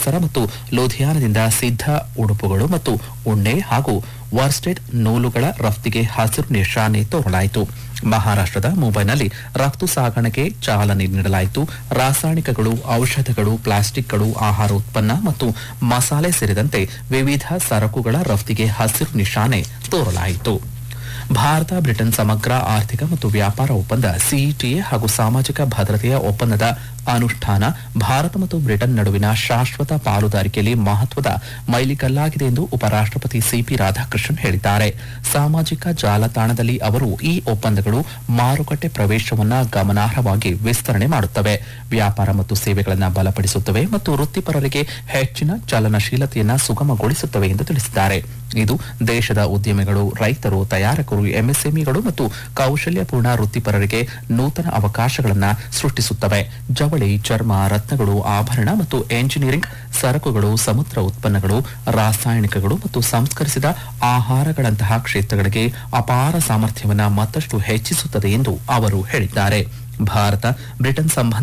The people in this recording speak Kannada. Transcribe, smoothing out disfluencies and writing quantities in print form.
ಅಮೃತ್ಸರ ಮತ್ತು ಲುಧಿಯಾನದಿಂದ ಸಿದ್ಧ ಉಡುಪುಗಳು ಮತ್ತು ಉಣ್ಣೆ ಹಾಗೂ ವರ್ಸ್ಟೆಡ್ ನೂಲುಗಳ ರಫ್ತಿಗೆ ಹಸಿರು ನಿಶಾನೆ ತೋರಲಾಯಿತು. ಮಹಾರಾಷ್ಟದ ಮುಂಬೈನಲ್ಲಿ ರಫ್ತು ಸಾಗಣೆಗೆ ಚಾಲನೆ ನೀಡಲಾಯಿತು. ರಾಸಾಯನಿಕಗಳು, ಔಷಧಗಳು, ಪ್ಲಾಸ್ಟಿಕ್ಗಳು, ಆಹಾರ ಉತ್ಪನ್ನ ಮತ್ತು ಮಸಾಲೆ ಸೇರಿದಂತೆ ವಿವಿಧ ಸರಕುಗಳ ರಫ್ತಿಗೆ ಹಸಿರು ನಿಶಾನೆ ತೋರಲಾಯಿತು. ಭಾರತ ಬ್ರಿಟನ್ ಸಮಗ್ರ ಆರ್ಥಿಕ ಮತ್ತು ವ್ಯಾಪಾರ ಒಪ್ಪಂದ ಸಿಇಟಿಎ ಹಾಗೂ ಸಾಮಾಜಿಕ ಭದ್ರತೆಯ ಒಪ್ಪಂದದ ಅನುಷ್ಠಾನ ಭಾರತ ಮತ್ತು ಬ್ರಿಟನ್ ನಡುವಿನ ಶಾಶ್ವತ ಪಾಲುದಾರಿಕೆಯಲ್ಲಿ ಮಹತ್ವದ ಮೈಲಿಗಲ್ಲಾಗಿದೆ ಎಂದು ಉಪರಾಷ್ಟಪತಿ ಸಿಪಿ ರಾಧಾಕೃಷ್ಣನ್ ಹೇಳಿದ್ದಾರೆ. ಸಾಮಾಜಿಕ ಜಾಲತಾಣದಲ್ಲಿ ಅವರು ಈ ಒಪ್ಪಂದಗಳು ಮಾರುಕಟ್ಟೆ ಪ್ರವೇಶವನ್ನ ಗಮನಾರ್ಹವಾಗಿ ವಿಸ್ತರಣೆ ಮಾಡುತ್ತವೆ, ವ್ಯಾಪಾರ ಮತ್ತು ಸೇವೆಗಳನ್ನು ಬಲಪಡಿಸುತ್ತವೆ ಮತ್ತು ವೃತ್ತಿಪರರಿಗೆ ಹೆಚ್ಚಿನ ಚಲನಶೀಲತೆಯನ್ನು ಸುಗಮಗೊಳಿಸುತ್ತವೆ ಎಂದು ತಿಳಿಸಿದ್ದಾರೆ. ಇದು ದೇಶದ ಉದ್ಯಮಿಗಳು, ರೈತರು, ತಯಾರಕರು, ಎಂಎಸ್ಎಂಇಗಳು ಮತ್ತು ಕೌಶಲ್ಯಪೂರ್ಣ ವೃತ್ತಿಪರರಿಗೆ ನೂತನ ಅವಕಾಶಗಳನ್ನು ಸೃಷ್ಟಿಸುತ್ತವೆ. ಜವಳಿ, ಚರ್ಮ, ರತ್ನಗಳು, ಆಭರಣ ಮತ್ತು ಎಂಜಿನಿಯರಿಂಗ್ ಸರಕುಗಳು, ಸಮುದ್ರ ಉತ್ಪನ್ನಗಳು, ರಾಸಾಯನಿಕಗಳು ಮತ್ತು ಸಂಸ್ಕರಿಸಿದ ಆಹಾರಗಳಂತಹ ಕ್ಷೇತ್ರಗಳಿಗೆ ಅಪಾರ ಸಾಮರ್ಥ್ಯವನ್ನು ಮತ್ತಷ್ಟು ಹೆಚ್ಚಿಸುತ್ತದೆ ಎಂದು ಅವರು ಹೇಳಿದ್ದಾರೆ. ಭಾರತ ಬ್ರಿಟನ್ ಸಂಬಂಧ